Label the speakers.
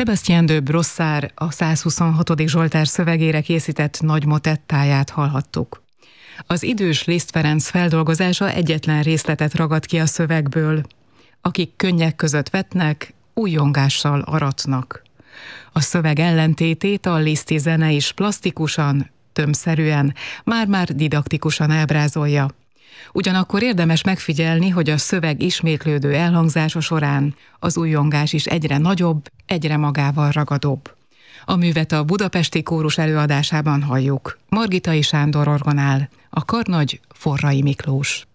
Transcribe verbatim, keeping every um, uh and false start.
Speaker 1: Sébastien de Brossard a százhuszonhatodik Zsoltár szövegére készített nagy motettáját hallhattuk. Az idős Liszt Ferenc feldolgozása egyetlen részletet ragad ki a szövegből. Akik könnyek között vetnek, újjongással aratnak. A szöveg ellentétét a liszti zene is plastikusan, tömszerűen, már-már didaktikusan ábrázolja. Ugyanakkor érdemes megfigyelni, hogy a szöveg ismétlődő elhangzása során az újjongás is egyre nagyobb, egyre magával ragadóbb. A művet a Budapesti Kórus előadásában halljuk. Margitai Sándor orgonál, a karnagy Forrai Miklós.